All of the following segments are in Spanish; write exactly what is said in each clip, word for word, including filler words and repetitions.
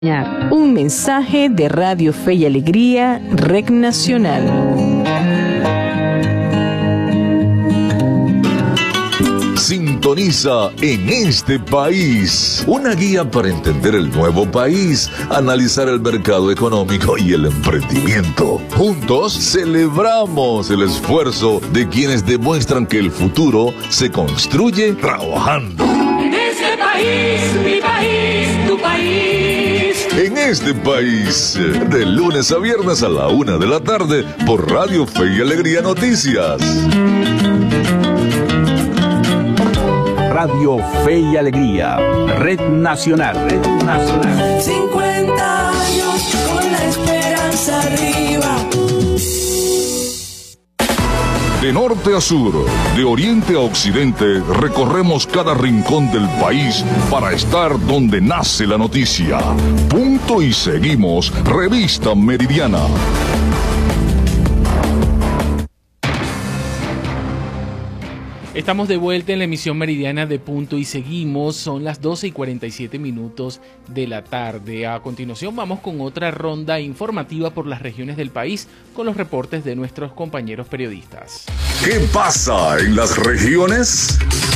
Un mensaje de Radio Fe y Alegría, Red Nacional. Sintoniza En Este País, una guía para entender el nuevo país, analizar el mercado económico y el emprendimiento. Juntos celebramos el esfuerzo de quienes demuestran que el futuro se construye trabajando. En este país, mi país, tu país. En Este País, de lunes a viernes a la una de la tarde, por Radio Fe y Alegría Noticias. Radio Fe y Alegría, Red Nacional, Red Nacional. cincuenta años con la esperanza arriba. De norte a sur, de oriente a occidente, recorremos cada rincón del país para estar donde nace la noticia. Punto y seguimos, Revista Meridiana. Estamos de vuelta en la emisión meridiana de Punto y Seguimos. Son las doce y cuarenta y siete minutos de la tarde. A continuación vamos con otra ronda informativa por las regiones del país con los reportes de nuestros compañeros periodistas. ¿Qué pasa en las regiones?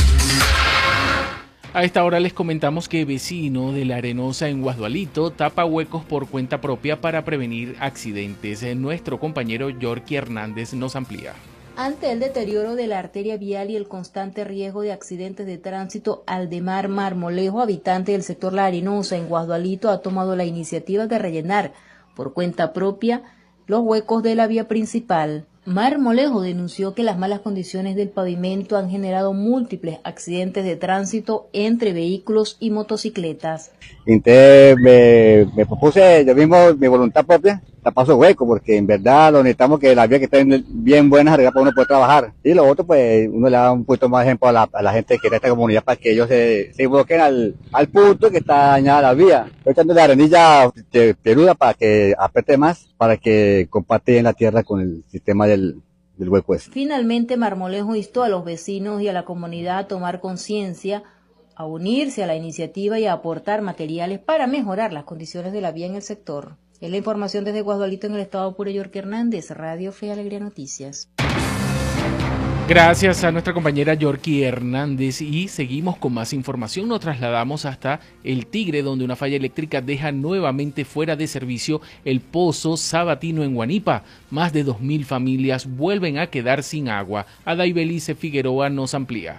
A esta hora les comentamos que vecino de La Arenosa en Guasdualito tapa huecos por cuenta propia para prevenir accidentes. Nuestro compañero Yorky Hernández nos amplía. Ante el deterioro de la arteria vial y el constante riesgo de accidentes de tránsito, Aldemar Marmolejo, habitante del sector La Arenosa en Guasdualito, ha tomado la iniciativa de rellenar por cuenta propia los huecos de la vía principal. Marmolejo denunció que las malas condiciones del pavimento han generado múltiples accidentes de tránsito entre vehículos y motocicletas. Entonces me, me propuse yo mismo mi voluntad propia, tapar esos huecos, porque en verdad lo necesitamos que las vías que estén bien buenas arregladas para uno poder trabajar. Y lo otro, pues uno le da un poquito más de ejemplo a la, a la gente que está en esta comunidad para que ellos se, se involucren al, al punto que está dañada la vía. Estoy echando la arenilla de peluda para que apriete más, para que comparte en la tierra con el sistema del, del hueco ese. Finalmente, Marmolejo instó a los vecinos y a la comunidad a tomar conciencia, a unirse a la iniciativa y a aportar materiales para mejorar las condiciones de la vía en el sector. Es la información desde Guasdualito en el estado Apure, Yorky Hernández, Radio Fe y Alegría Noticias. Gracias a nuestra compañera Yorky Hernández y seguimos con más información. Nos trasladamos hasta El Tigre, donde una falla eléctrica deja nuevamente fuera de servicio el pozo Sabatino en Guanipa. Más de dos mil familias vuelven a quedar sin agua. Adaibelice Figueroa nos amplía.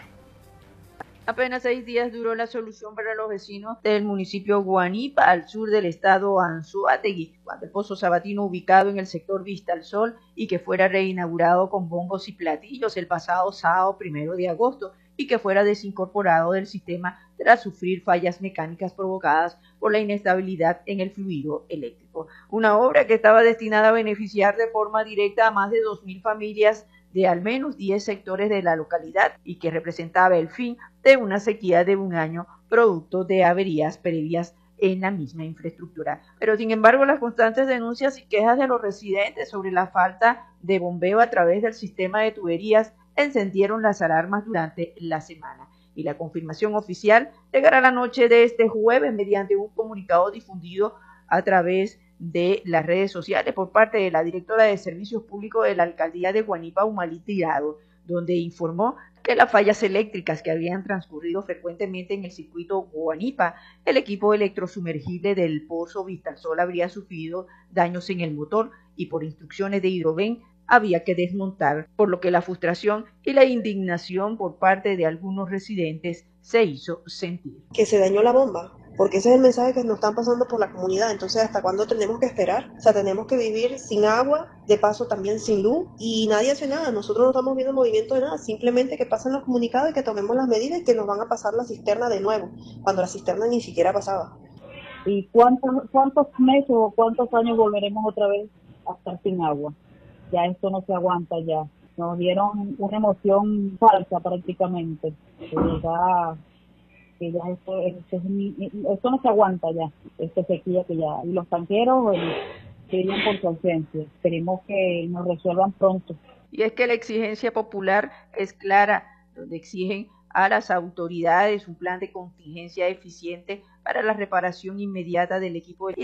Apenas seis días duró la solución para los vecinos del municipio Guanipa, al sur del estado Anzoátegui, cuando el pozo Sabatino, ubicado en el sector Vista al Sol y que fuera reinaugurado con bombos y platillos el pasado sábado primero de agosto y que fuera desincorporado del sistema tras sufrir fallas mecánicas provocadas por la inestabilidad en el fluido eléctrico. Una obra que estaba destinada a beneficiar de forma directa a más de dos mil familias de al menos diez sectores de la localidad y que representaba el fin de una sequía de un año producto de averías previas en la misma infraestructura. Pero sin embargo, las constantes denuncias y quejas de los residentes sobre la falta de bombeo a través del sistema de tuberías encendieron las alarmas durante la semana. Y la confirmación oficial llegará la noche de este jueves mediante un comunicado difundido a través de las redes sociales por parte de la directora de Servicios Públicos de la Alcaldía de Guanipa, Umalí Tirado, donde informó que las fallas eléctricas que habían transcurrido frecuentemente en el circuito Guanipa, el equipo electrosumergible del pozo Vistasol habría sufrido daños en el motor y por instrucciones de Hidroven había que desmontar, por lo que la frustración y la indignación por parte de algunos residentes se hizo sentir. Que se dañó la bomba, porque ese es el mensaje que nos están pasando por la comunidad. Entonces, ¿hasta cuándo tenemos que esperar? O sea, tenemos que vivir sin agua, de paso también sin luz, y nadie hace nada. Nosotros no estamos viendo movimiento de nada, simplemente que pasen los comunicados y que tomemos las medidas y que nos van a pasar la cisterna de nuevo, cuando la cisterna ni siquiera pasaba. ¿Y cuántos, cuántos meses o cuántos años volveremos otra vez a estar sin agua? Ya esto no se aguanta ya. Nos dieron una emoción falsa prácticamente. Ya, que ya esto, esto, esto no se aguanta ya, esta sequía que ya. Y los tanqueros bueno, querían por su ausencia. Esperemos que nos resuelvan pronto. Y es que la exigencia popular es clara, donde exigen a las autoridades un plan de contingencia eficiente para la reparación inmediata del equipo